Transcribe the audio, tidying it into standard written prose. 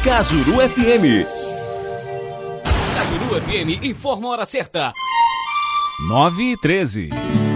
Cajuru FM. Cajuru FM informa a hora certa. 9h13.